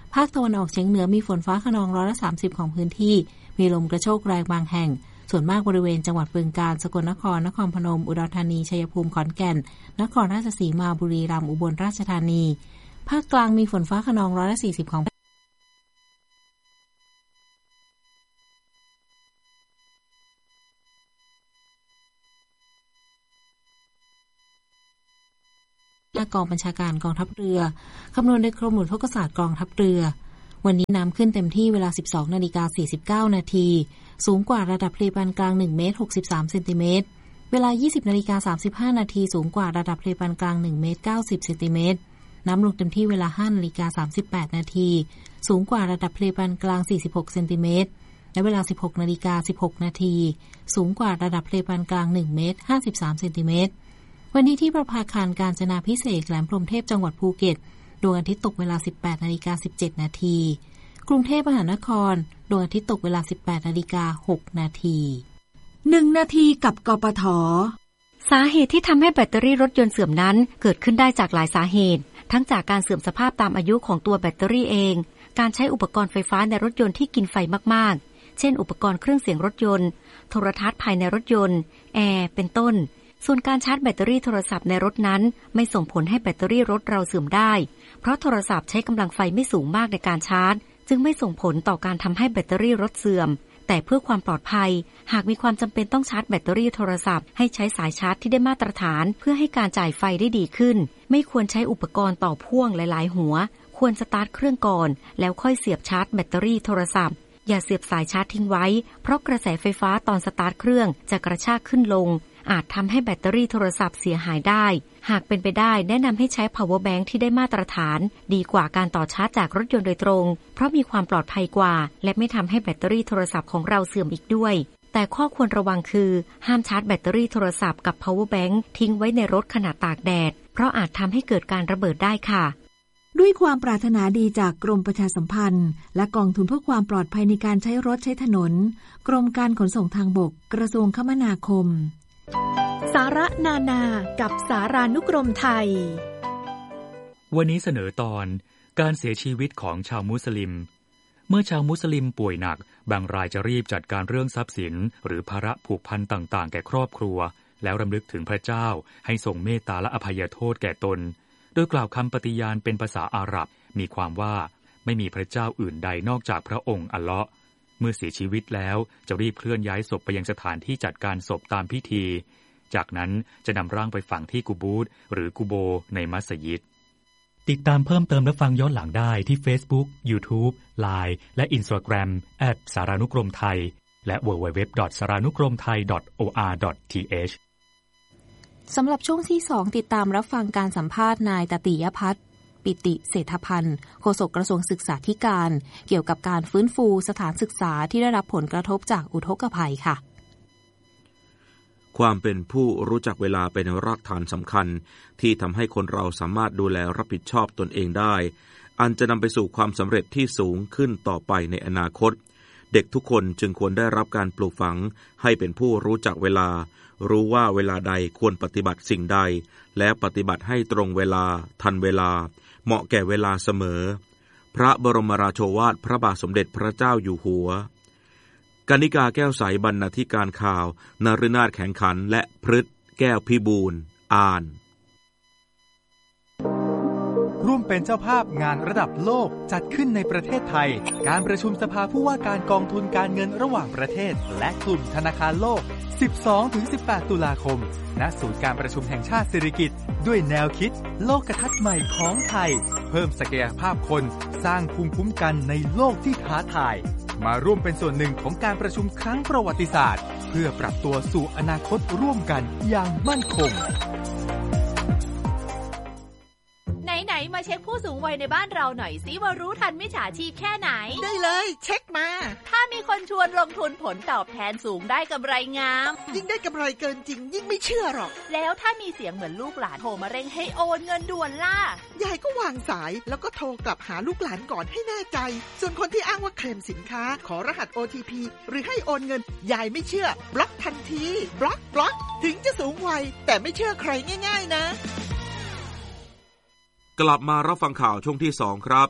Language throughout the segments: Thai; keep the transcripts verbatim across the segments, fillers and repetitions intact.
ภาคตะวันออกเฉียงเหนือมีฝนฟ้าคะนองร้อยละสามสิบของพื้นที่มีลมกระโชกแรงบางแห่งส่วนมากบริเวณจังหวัดบึงกาฬสกลนครนครพนมอุดรธานีชัยภูมิขอนแก่นนครราชสีมาบุรีรัมย์อุบลราชธานีภาคกลางมีฝนฟ้าคะนองร้อยละสี่สิบของกองบัญชาการกองทัพเรือคำนวณโดยกรมอุทกศาสตร์กองทัพเรือวันนี้น้ำขึ้นเต็มที่เวลา สิบสองนาฬิกาสี่สิบเก้านาทีสูงกว่าระดับทะเลปานกลางหนึ่งเมตรหกสิบสามเซนติเมตรเวลา ยี่สิบนาฬิกาสามสิบห้านาทีสูงกว่าระดับทะเลปานกลางหนึ่งเมตรเก้าสิบเซนติเมตรน้ำลงเต็มที่เวลา ห้านาฬิกาสามสิบแปดนาทีสูงกว่าระดับทะเลปานกลางสี่สิบหกเซนติเมตรและเวลา สิบหกนาฬิกาสิบหกนาทีสูงกว่าระดับทะเลปานกลางหนึ่งเมตรห้าสิบสามเซนติเมตรวันนี้ที่ประภาคารกาญจนาภิเษกแหลมพรหมเทพจังหวัดภูเก็ตดวงอาทิตย์ตกเวลา สิบแปดนาฬิกาสิบเจ็ดนาทีกรุงเทพมหานครดวงอาทิตย์ตกเวลา สิบแปดนาฬิกาหกนาทีหนึ่งนาทีกับกปท. สาเหตุที่ทำให้แบตเตอรี่รถยนต์เสื่อมนั้นเกิดขึ้นได้จากหลายสาเหตุทั้งจากการเสื่อมสภาพตามอายุของตัวแบตเตอรี่เองการใช้อุปกรณ์ไฟฟ้าในรถยนต์ที่กินไฟมากๆเช่นอุปกรณ์เครื่องเสียงรถยนต์โทรทัศน์ภายในรถยนต์แอร์เป็นต้นส่วนการชาร์จแบตเตอรี่โทรศัพท์ในรถนั้นไม่ส่งผลให้แบตเตอรี่รถเราเสื่อมได้เพราะโทรศัพท์ใช้กำลังไฟไม่สูงมากในการชาร์จจึงไม่ส่งผลต่อการทำให้แบตเตอรี่รถเสื่อมแต่เพื่อความปลอดภัยหากมีความจำเป็นต้องชาร์จแบตเตอรี่โทรศัพท์ให้ใช้สายชาร์จที่ได้มาตรฐานเพื่อให้การจ่ายไฟได้ดีขึ้นไม่ควรใช้อุปกรณ์ต่อพ่วงหลายๆหัวควรสตาร์ทเครื่องก่อนแล้วค่อยเสียบชาร์จแบตเตอรี่โทรศัพท์อย่าเสียบสายชาร์จทิ้งไว้เพราะกระแสไฟฟ้าตอนสตาร์ทเครื่องจะกระชากขึ้นลงอาจทำให้แบตเตอรี่โทรศัพท์เสียหายได้หากเป็นไปได้แนะนำให้ใช้ power bank ที่ได้มาตรฐานดีกว่าการต่อชาร์จจากรถยนต์โดยตรงเพราะมีความปลอดภัยกว่าและไม่ทำให้แบตเตอรี่โทรศัพท์ของเราเสื่อมอีกด้วยแต่ข้อควรระวังคือห้ามชาร์จแบตเตอรี่โทรศัพท์กับ power bank ทิ้งไว้ในรถขณะตากแดดเพราะอาจทำให้เกิดการระเบิดได้ค่ะด้วยความปรารถนาดีจากกรมประชาสัมพันธ์และกองทุนเพื่อความปลอดภัยในการใช้รถใช้ถนนกรมการขนส่งทางบกกระทรวงคมนาคมสาระนานากับสารานุกรมไทยวันนี้เสนอตอนการเสียชีวิตของชาวมุสลิมเมื่อชาวมุสลิมป่วยหนักบางรายจะรีบจัดการเรื่องทรัพย์สินหรือภาระผูกพันต่างๆแก่ครอบครัวแล้วรำลึกถึงพระเจ้าให้ทรงเมตตาและอภัยโทษแก่ตนโดยกล่าวคำปฏิญาณเป็นภาษาอาหรับมีความว่าไม่มีพระเจ้าอื่นใดนอกจากพระองค์อัลเลาะห์เมื่อเสียชีวิตแล้วจะรีบเคลื่อนย้ายศพไปยังสถานที่จัดการศพตามพิธีจากนั้นจะนำร่างไปฝังที่กุบูรหรือกุโบในมัสยิดติดตามเพิ่มเติมและฟังย้อนหลังได้ที่ Facebook, YouTube, ไลน์ และ Instagram แอท สารานุกรมไทยและ ดับเบิลยู ดับเบิลยู ดับเบิลยู ดอท สารานุกรมไทย ดอท โอ อาร์ ดอท ที เอชสำหรับช่วงที่สองติดตามรับฟังการสัมภาษณ์นายตติยภัทรปิติเศรษฐพันธ์โฆษกกระทรวงศึกษาธิการเกี่ยวกับการฟื้นฟูสถานศึกษาที่ได้รับผลกระทบจากอุทกภัยค่ะความเป็นผู้รู้จักเวลาเป็นรากฐานสำคัญที่ทำให้คนเราสามารถดูแลรับผิดชอบตนเองได้อันจะนำไปสู่ความสำเร็จที่สูงขึ้นต่อไปในอนาคตเด็กทุกคนจึงควรได้รับการปลูกฝังให้เป็นผู้รู้จักเวลารู้ว่าเวลาใดควรปฏิบัติสิ่งใดและปฏิบัติให้ตรงเวลาทันเวลาเหมาะแก่เวลาเสมอพระบรมราโชวาทพระบาทสมเด็จพระเจ้าอยู่หัวกนิกาแก้วใสบรรณาธิการข่าวนฤนาถแข็งขันและพฤทธิ์แก้วพิบูลย์อ่านร่วมเป็นเจ้าภาพงานระดับโลกจัดขึ้นในประเทศไทยการประชุมสภาผู้ว่าการกองทุนการเงินระหว่างประเทศและกลุ่มธนาคารโลก สิบสองถึงสิบแปด ตุลาคมณศูนย์การประชุมแห่งชาติสิริกิติ์ด้วยแนวคิดโลกทัศน์ใหม่ของไทยเพิ่มศักยภาพคนสร้างภูมิคุ้มกันในโลกที่ท้าทายมาร่วมเป็นส่วนหนึ่งของการประชุมครั้งประวัติศาสตร์เพื่อปรับตัวสู่อนาคตร่วมกันอย่างมั่นคงไหนๆมาเช็คผู้สูงวัยในบ้านเราหน่อยสิว่ารู้ทันมิจฉาชีพแค่ไหนได้เลยเช็คมาถ้ามีคนชวนลงทุนผลตอบแทนสูงได้กำไรงามยิ่งได้กำไรเกินจริงยิ่งไม่เชื่อหรอกแล้วถ้ามีเสียงเหมือนลูกหลานโทรมาเร่งให้โอนเงินด่วนล่ะยายก็วางสายแล้วก็โทรกลับหาลูกหลานก่อนให้แน่ใจส่วนคนที่อ้างว่าเคลมสินค้าขอรหัส โอ ที พี หรือให้โอนเงินยายไม่เชื่อบล็อกทันทีบล็อกบล็อกถึงจะสูงวัยแต่ไม่เชื่อใครง่ายๆนะกลับมารับฟังข่าวช่วงที่สองครับ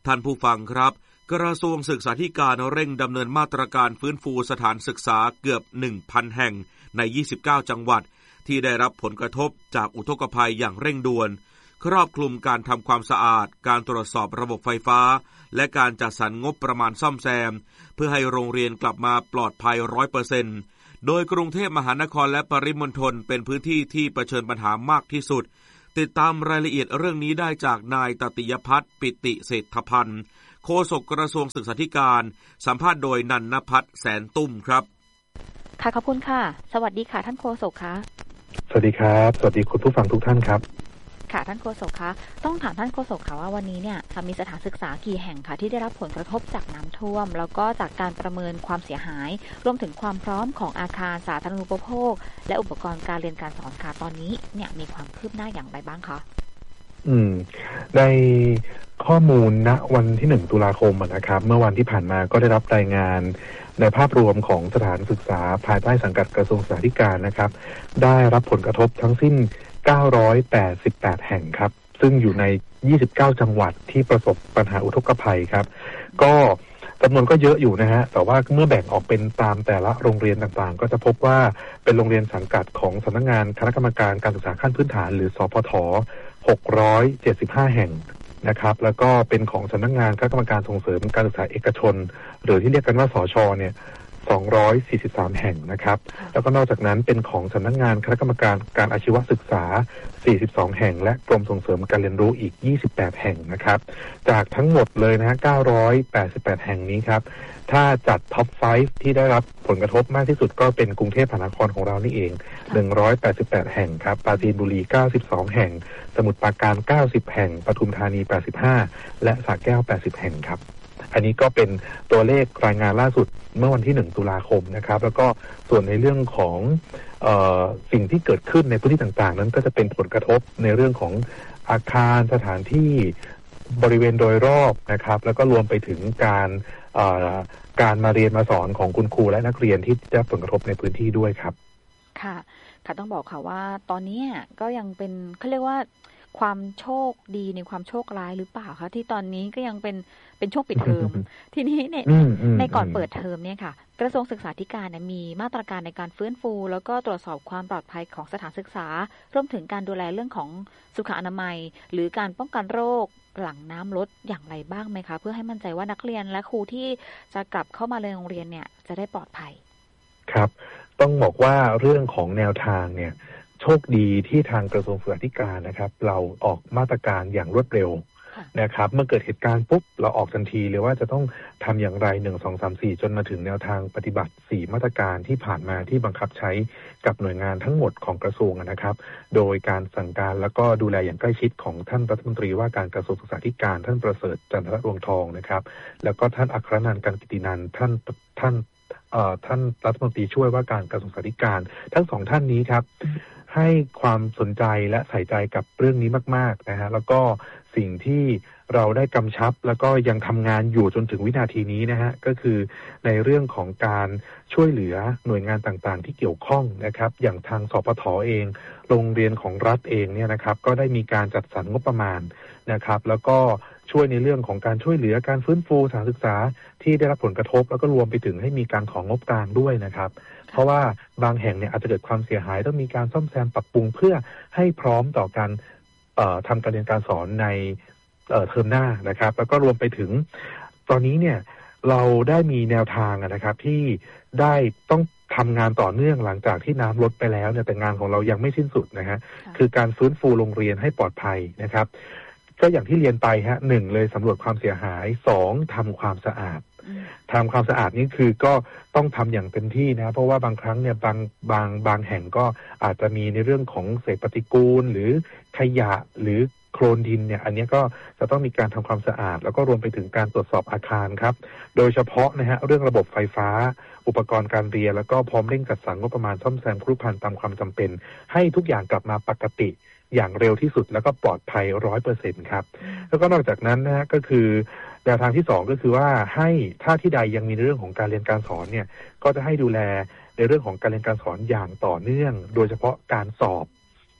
ท่านผู้ฟังครับกระทรวงศึกษาธิการเร่งดำเนินมาตรการฟื้นฟูสถานศึกษาเกือบ หนึ่งพัน แห่งในยี่สิบเก้าจังหวัดที่ได้รับผลกระทบจากอุทกภัยอย่างเร่งด่วนครอบคลุมการทำความสะอาดการตรวจสอบระบบไฟฟ้าและการจัดสรรงบประมาณซ่อมแซมเพื่อให้โรงเรียนกลับมาปลอดภัย ร้อยเปอร์เซ็นต์ โดยกรุงเทพมหานครและปริมณฑลเป็นพื้นที่ที่เผชิญปัญหามากที่สุดติดตามรายละเอียดเรื่องนี้ได้จากนายตติยพัฒน์ปิติเศรษฐพันธ์โฆษกกระทรวงศึกษาธิการสัมภาษณ์โดยนันนภัทรแสนตุ้มครับค่ะขอบคุณค่ะสวัสดีค่ะท่านโฆษกคะสวัสดีครับสวัสดีคุณผู้ฟังทุกท่านครับค่ะท่านโฆษกคะต้องถามท่านโฆษกค่ะว่าวันนี้เนี่ยมีสถานศึกษากี่แห่งค่ะที่ได้รับผลกระทบจากน้ำท่วมแล้วก็จากการประเมินความเสียหายรวมถึงความพร้อมของอาคารสาธารณูปโภคและอุปกรณ์การเรียนการสอนค่ะตอนนี้เนี่ยมีความคืบหน้าอย่างไรบ้างคะอืมในข้อมูลณวันที่หนึ่งตุลาคมนะครับเมื่อวันที่ผ่านมาก็ได้รับรายงานในภาพรวมของสถานศึกษาภายใต้สังกัดกระทรวงศึกษาธิการนะครับได้รับผลกระทบทั้งสิ้นเก้าร้อยแปดสิบแปดแห่งครับซึ่งอยู่ในยี่สิบเก้าจังหวัดที่ประสบปัญหาอุทกภัยครับก็จำนวนก็เยอะอยู่นะฮะแต่ว่าเมื่อแบ่งออกเป็นตามแต่ละโรงเรียนต่างๆก็จะพบว่าเป็นโรงเรียนสังกัดของสำนักงานคณะกรรมการการศึกษาขั้นพื้นฐานหรือสพทหกร้อยเจ็ดสิบห้าแห่งนะครับแล้วก็เป็นของสำนักงานคณะกรรมการส่งเสริมการศึกษาเอกชนหรือที่เรียกกันว่าสชเนี่ยสองร้อยสี่สิบสามแห่งนะครับแล้วก็นอกจากนั้นเป็นของสำนักงานคณะกรรมการการอาชีวศึกษาสี่สิบสองแห่งและกรมส่งเสริมการเรียนรู้อีกยี่สิบแปดแห่งนะครับจากทั้งหมดเลยนะฮะเก้าร้อยแปดสิบแปดแห่งนี้ครับถ้าจัดท็อปไฟว์ที่ได้รับผลกระทบมากที่สุดก็เป็นกรุงเทพมหานครของเรานี่เองหนึ่งร้อยแปดสิบแปดแห่งครับปราจีนบุรีเก้าสิบสองแห่งสมุทรปราการเก้าสิบแห่งปทุมธานีแปดสิบห้าและสระแก้วแปดสิบแห่งครับอันนี้ก็เป็นตัวเลขรายงานล่าสุดเมื่อวันที่หนึ่งตุลาคมนะครับแล้วก็ส่วนในเรื่องของเอ่อสิ่งที่เกิดขึ้นในพื้นที่ต่างๆนั้นก็จะเป็นผลกระทบในเรื่องของอาคารสถานที่บริเวณโดยรอบนะครับแล้วก็รวมไปถึงการเอ่อการมาเรียนมาสอนของคุณครูและนักเรียนที่ได้ผลกระทบในพื้นที่ด้วยครับค่ะค่ะต้องบอกค่ะว่าตอนนี้ก็ยังเป็นเขาเรียกว่าความโชคดีในความโชคร้ายหรือเปล่าคะที่ตอนนี้ก็ยังเป็นเป็นช่วงปิดเทอม ทีนี้ในในก่อนเปิดเทอมเนี่ยค่ะกระทรวงศึกษาธิการมีมาตรการในการฟื้นฟูแล้วก็ตรวจสอบความปลอดภัยของสถานศึกษารวมถึงการดูแลเรื่องของสุขอนามัยหรือการป้องกันโรคหลังน้ำลดอย่างไรบ้างไหมคะเพื่อให้มั่นใจว่านักเรียนและครูที่จะกลับเข้ามาในโรงเรียนเนี่ยจะได้ปลอดภัยครับต้องบอกว่าเรื่องของแนวทางเนี่ยโชคดีที่ทางกระทรวงศึกษาธิการนะครับเราออกมาตรการอย่างรวดเร็วนะครับเมื่อเกิดเหตุการณ์ปุ๊บเราออกทันทีเลยว่าจะต้องทำอย่างไรหนึ่ง สอง สาม สี่จนมาถึงแนวทางปฏิบัติสี่มาตรการที่ผ่านมาที่บังคับใช้กับหน่วยงานทั้งหมดของกระทรวงนะครับโดยการสั่งการแล้วก็ดูแลอย่างใกล้ชิดของท่านรัฐมนตรีว่าการกระทรวงศึกษาธิการท่านประเสริฐจันทรรวงทองนะครับแล้วก็ท่านอัครนันท์กันกิตินันท์ท่านท่านเอ่อท่านรัฐมนตรีช่วยว่าการกระทรวงศึกษาธิการทั้งสองท่านนี้ครับให้ความสนใจและใส่ใจกับเรื่องนี้มากๆนะฮะแล้วก็สิ่งที่เราได้กำชับแล้วก็ยังทำงานอยู่จนถึงวินาทีนี้นะฮะก็คือในเรื่องของการช่วยเหลือหน่วยงานต่างๆที่เกี่ยวข้องนะครับอย่างทางสปท.เองโรงเรียนของรัฐเองเนี่ยนะครับก็ได้มีการจัดสรรงบประมาณนะครับแล้วก็ช่วยในเรื่องของการช่วยเหลือการฟื้นฟูสถานศึกษาที่ได้รับผลกระทบแล้วก็รวมไปถึงให้มีการของงบกลางด้วยนะครับเพราะว่าบางแห่งเนี่ยอาจจะเกิดความเสียหายต้องมีการซ่อมแซมปรับปรุงเพื่อให้พร้อมต่อการเอ่อทำการเรียนการสอนในเอ่อเทอมหน้านะครับแล้วก็รวมไปถึงตอนนี้เนี่ยเราได้มีแนวทางนะครับที่ได้ต้องทำงานต่อเนื่องหลังจากที่น้ำลดไปแล้วเนี่ยแต่งานของเรายังไม่สิ้นสุดนะฮะคือการฟื้นฟูโรงเรียนให้ปลอดภัยนะครับก็อย่างที่เรียนไปฮะหนึ่งเลยสำรวจความเสียหายสองทำความสะอาดทำความสะอาดนี่คือก็ต้องทำอย่างเต็มที่นะเพราะว่าบางครั้งเนี่ยบางบางบางแห่งก็อาจจะมีในเรื่องของเศษปฏิกูลหรือขยะหรือโคลนดินเนี่ยอันนี้ก็จะต้องมีการทำความสะอาดแล้วก็รวมไปถึงการตรวจสอบอาคารครับโดยเฉพาะนะฮะเรื่องระบบไฟฟ้าอุปกรณ์การเรียนแล้วก็พร้อมเร่งจัดสรรงบประมาณซ่อมแซมครุภัณฑ์ตามความจำเป็นให้ทุกอย่างกลับมาปกติอย่างเร็วที่สุดแล้วก็ปลอดภัย ร้อยเปอร์เซ็นต์ ครับแล้วก็นอกจากนั้นนะฮะก็คือแนวทางที่สองก็คือว่าให้ถ้าที่ใดยังมีเรื่องของการเรียนการสอนเนี่ยก็จะให้ดูแลในเรื่องของการเรียนการสอนอย่างต่อเนื่องโดยเฉพาะการสอบ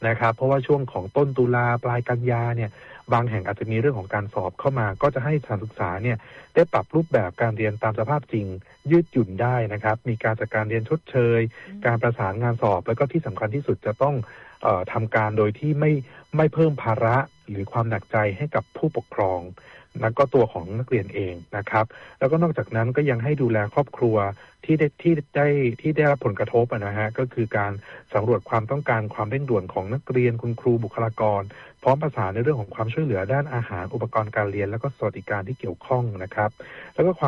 นะครับเพราะว่าช่วงของต้นตุลาปลายกันยาเนี่ยบางแห่งอาจจะมีเรื่องของการสอบเข้ามาก็จะให้สถานศึกษาเนี่ยได้ปรับรูปแบบการเรียนตามสภาพจริงยืดหยุ่นได้นะครับมีการจัดการเรียนชดเชยการประสานงานสอบแล้วก็ที่สำคัญที่สุดจะต้องเอ่อทำการโดยที่ไม่ไม่เพิ่มภาระหรือความหนักใจให้กับผู้ปกครองแล้วก็ตัวของนักเรียนเองนะครับแล้วก็นอกจากนั้นก็ยังให้ดูแลครอบครัวที่ได้ที่ได้ที่ได้รับผลกระทบนะฮะก็คือการสำรวจความต้องการความเร่งด่วนของนักเรียนคุณครูบุคลากรพร้อมประสานในเรื่องของความช่วยเหลือด้านอาหารอุปกรณ์การเรียนแล้วก็สวัสดิการที่เกี่ยวข้องนะครับแล้วก็ความ